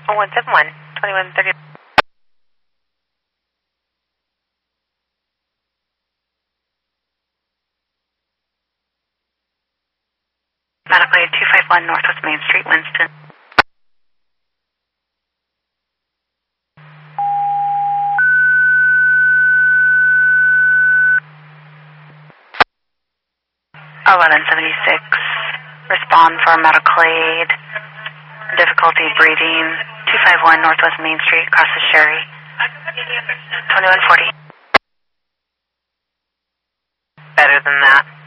171, 2130. Medical aid 251 Northwest Main Street, Winston. (1176). Respond for medical aid. Difficulty breathing. 251 Northwest Main Street, across the Sherry. 2140. Better than that.